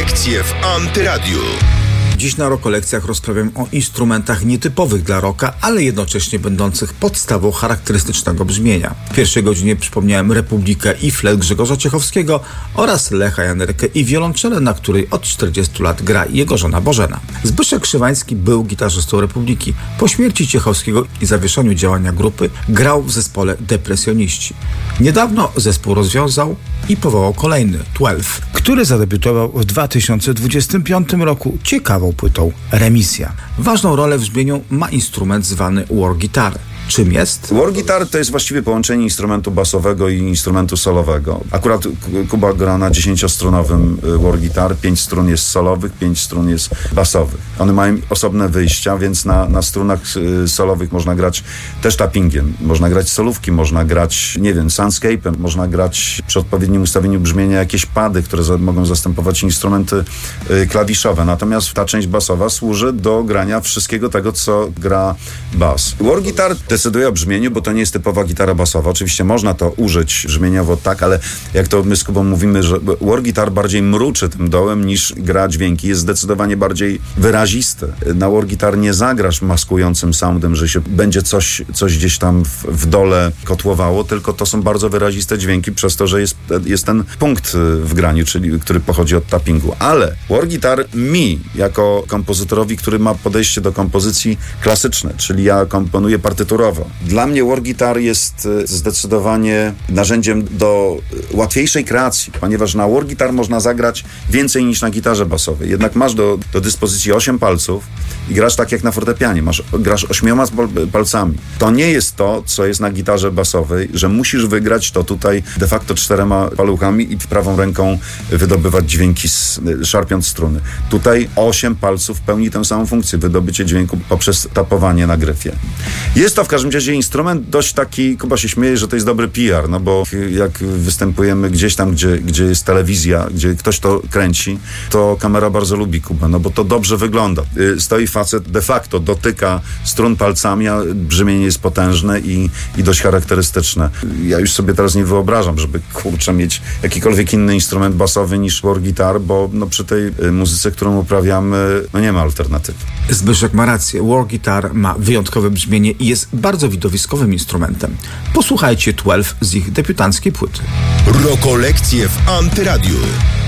Rokolekcje w Antyradiu. Dziś na Rokolekcjach rozprawiam o instrumentach nietypowych dla rocka, ale jednocześnie będących podstawą charakterystycznego brzmienia. W pierwszej godzinie przypomniałem Republikę i flet Grzegorza Ciechowskiego oraz Lecha Janerkę i wiolonczelę, na której od 40 lat gra jego żona Bożena. Zbyszek Krzywański był gitarzystą Republiki. Po śmierci Ciechowskiego i zawieszeniu działania grupy grał w zespole Depresjoniści. Niedawno zespół rozwiązał i powołał kolejny, 12, który zadebiutował w 2025 roku ciekawą płytą Remisja. Ważną rolę w brzmieniu ma instrument zwany war guitar. Czym jest? War guitar to jest właściwie połączenie instrumentu basowego i instrumentu solowego. Akurat Kuba gra na 10-strunowym war guitar, 5 strun jest solowych, 5 strun jest basowych. One mają osobne wyjścia, więc na strunach solowych można grać też tappingiem, można grać solówki, można grać, soundscape'em, można grać przy odpowiednim ustawieniu brzmienia jakieś pady, które mogą zastępować instrumenty klawiszowe. Natomiast ta część basowa służy do grania wszystkiego tego, co gra bas. War guitar decyduje o brzmieniu, bo to nie jest typowa gitara basowa. Oczywiście można to użyć brzmieniowo tak, ale jak to my z Kubą mówimy, że war guitar bardziej mruczy tym dołem niż gra dźwięki. Jest zdecydowanie bardziej wyrazisty. Na war guitar nie zagrasz maskującym soundem, że się będzie coś gdzieś tam w dole kotłowało, tylko to są bardzo wyraziste dźwięki przez to, że jest ten punkt w graniu, czyli który pochodzi od tappingu. Ale war guitar mi, jako kompozytorowi, który ma podejście do kompozycji klasyczne, czyli ja komponuję partyturowo. Dla mnie war guitar jest zdecydowanie narzędziem do łatwiejszej kreacji, ponieważ na war guitar można zagrać więcej niż na gitarze basowej. Jednak masz do dyspozycji 8 palców i grasz tak jak na fortepianie. Grasz 8 palcami. To nie jest to, co jest na gitarze basowej, że musisz wygrać to tutaj de facto 4 paluchami i prawą ręką wydobywać dźwięki szarpiąc struny. Tutaj 8 palców pełni tę samą funkcję, wydobycie dźwięku poprzez tapowanie na gryfie. Jest to w każdym razie instrument dość taki, Kuba się śmieje, że to jest dobry PR, no bo jak występujemy gdzieś tam, gdzie jest telewizja, gdzie ktoś to kręci, to kamera bardzo lubi Kubę, no bo to dobrze wygląda. Stoi facet, de facto dotyka strun palcami, a brzmienie jest potężne i dość charakterystyczne. Ja już sobie teraz nie wyobrażam, żeby mieć jakikolwiek inny instrument basowy niż war guitar, bo przy tej muzyce, którą uprawiamy, nie ma alternatywy. Zbyszek ma rację. War guitar ma wyjątkowe brzmienie i jest bardzo widowiskowym instrumentem. Posłuchajcie 12 z ich debiutanckiej płyty. Rokolekcje w Antyradiu.